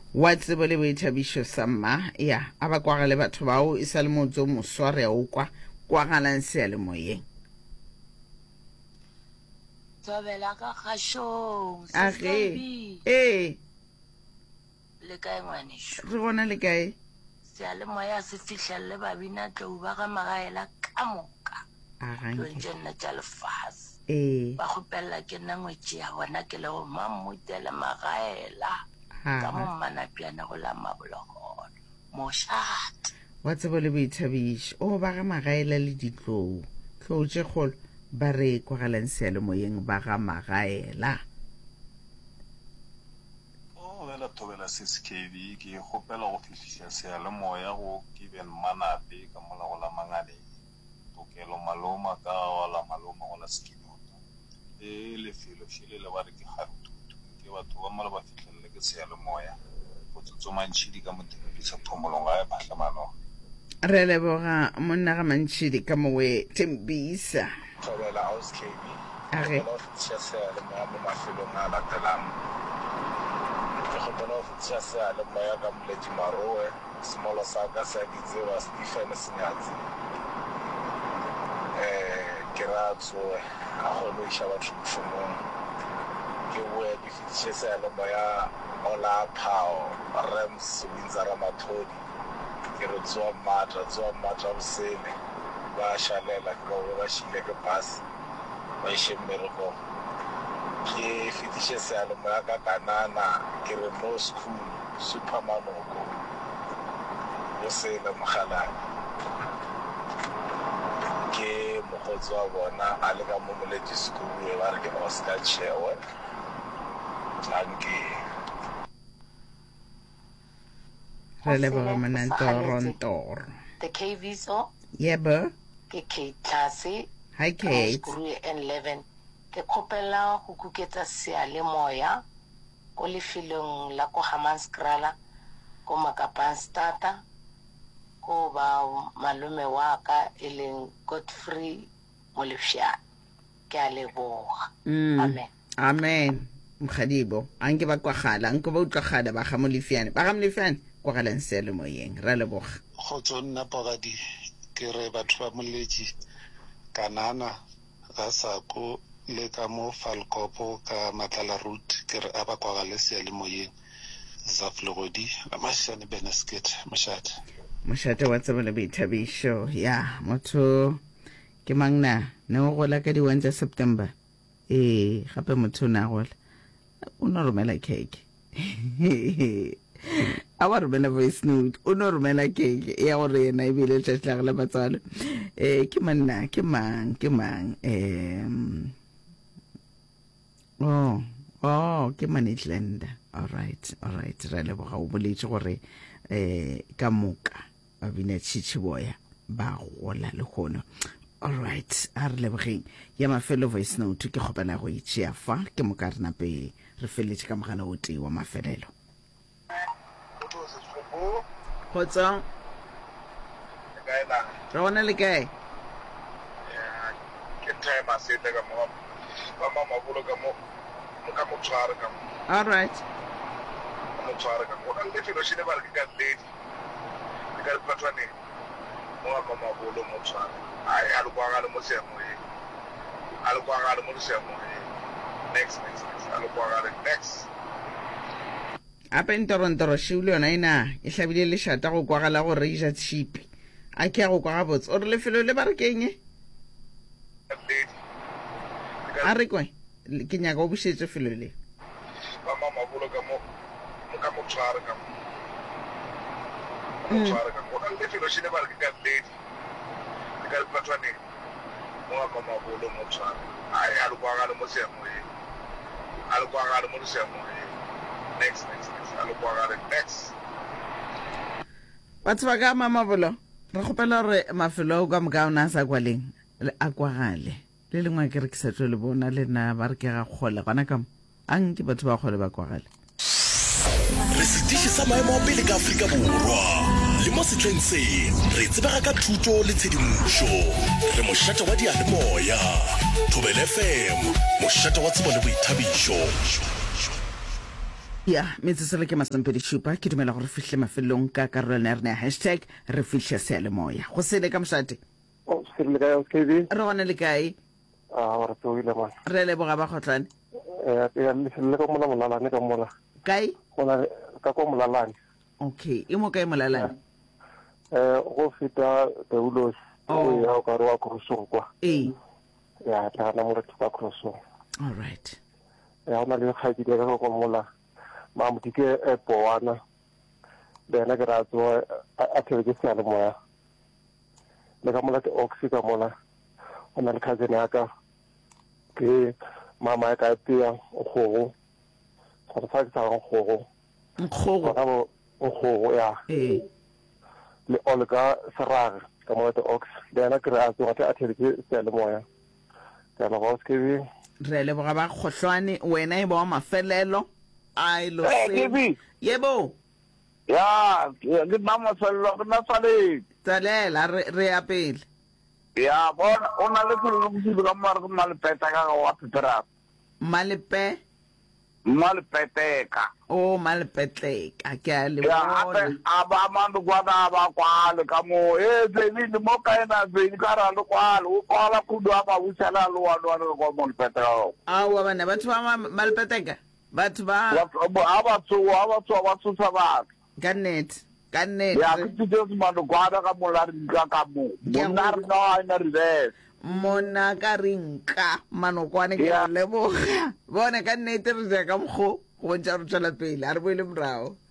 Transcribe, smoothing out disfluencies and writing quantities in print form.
wa tsebo le boithabišo sa mma ya a ba kwagale batho bao e sa le motso mosware o kwagalang sealemoyeng Tobela ka kgashong age le kae ngwanesho re gona le kae sealemoya se fihlelle babina tlou ba ga magaela ka moka tlontše nna tša lefase ba kgopela ke nna ngwetše ya bona ke le go mammutele magaela ka mo mmanapiana go la mabologolo mošate wa tsebo le boithabišo o ba ga magaela le ditlou tlou tše kgolo ba re kwagalang sealemoyeng ba ga magaela la Tobela SKV ke gopela go fihlisa sealemoya go ke ben manape ka mola go la mangale tokelo maloma ka wala maloma go la Skinota le felo shile le ba re ke Garututu ke batho ba mala ba fihlelle ke sealemoya go tsomantšhidi ka motepisa phomolonga ya phatlamano re leboga monna ga mantšhidi ka mowe Tembisa Tobela SKV age go fihlisa sealemoya mo mafelong a latelang Officer le moya ka Mledi Maroe smolo sa ka sa ditseba Stephen Senyatsi ke ratso a go lo isha batho tshomong ke bua di fitse le moya ola phao Rams Winzara Mathodi ke re tswa matra bosele ba shalela ka ba shile ke pass ba ishemmereko ke fitishe sealemoya ka kanana ke re mo school supermanoko go sele mogalane ke mogotsi wa bona a le ka mo Moledi school ba re ke Oscar Chewe tlanke re leboga manantorontoro the KVSO yebo ke Kate Tlase hi Kate N11 ke kgopela go kuketsa sealemoya ko lefelong la ko Hammanskraal ko Makapanstad ko ba malome wa ka e leng Godfrey Molefšana ke a leboga amen mkhadibo anke ba kwagala anke ba utlwagala ba ga Molefšana kwagalang sealemoyeng ra leboga go tsonna pagadi ke re batho ba moletši kanana ga sa ko le ka mo Falkopo ka Matala Road ke re a ba kwagale sealemoyeng Zaflogodi Mashane Benasket mošate wa tsebo le boithabišo ya motho ke mangna ne o gola ka di 1 tša September gape motho o na gola o no romela cake a wa romela voice note o no romela cake ya gore yena e bile tšatši la gela matswalo ke manna ke mang ke Managland all right ra leboga o boletše gore ka moka ba bina Tšhitšhiboya ba gola le kgono all right a re lebogeng ya mafelo voice note ke kgopela go itšea fa ke moka re nape re feletše ka mogala o tee wa mafelelo kgotsa re gona le kae ke time a sete ka mo ba mama bolo ka mo ka mo tshwara ka mo all right mo tshwara ka mo le felo shine ba re ka ledi ka patwane mo ka mama bolo mo tshwara ai a lo kwagala mo seamoye a lo kwagala mo seamoye next a lo kwagala next ape ntorontoro shiule yona ena e hlabile lešata go kwagala go reisa tshipi a ke ya go kwaga botse o re lefelo le ba re keng a re kwe ke nyaka o bušetse felo le ba mama bolo ka mo tshwara ka mo tshwara ka mo le felo shine ba re ka ledi ka patwane mo mama bolo mo tshwara ai a lo kwagala mo seamoye next a lo kwagala next batho ba ka mamabolo re kgopela gore mafelo ka moka o na sa kwaleng a kwagale le lengwe ke re ke sa tlo le bona le nna ba re ke ga kgole gona kamo a nke batho ba kgole ba kwagale re setiši sa maemo a pele ka Afrika Borwa le mo setleng se re tsebega ka thuto le tshedimošo re mošate wa dialemoya Thobela FM mošate wa tsebo le boithabišo ya metsesele ke Masempedi Shupa ke dumela gore fihle mafelong ka karolwana ya rena ya #re fihle seyalemoya go sele ka mošate se le kae KD re gona le kae re tsoile man re leboga ba gotlane ya le ka mola molalane ka mola kae gona ka kwa molalane okay e mo kae molalane go feta Deulos ya o ka re wa Krosong kwa ya tla na mo re tsa Krosong all right ya ona le khaiti ka go mola mamutike epowana bena ke ra tso a thebe sele moya le ka mola ke oxy ka mola ona le cousin ya ka ke mama ya ka tia go fa ke sa go ya le Olga Sarag ka mola ke ox bena ke ra tso a thebe sele moya ka ba go skebe re le boga ba khohlwane wena e ba mafelelo ai lo se yebo ya ke mama sello ke na sale tsalela re ya pele ya bona ona le go go ka mara go malpeta ka wa pepera malpeteka o malpetleka ke a le bona aba mandu kwada ba kwale ka mo zeni mo kaena zeni kara lo kwale o kwala kudu aba usala lo wa ko malpeteka awa bana batho ba malpeteka batho ba aba tso ba gannet ya ke tse mandu kwada ka molari ka mo monari no ina rive mona ka rinka manokwane ke leboga bona ka nnete re ja ka mgo go bontša re tswela pele a re boele morao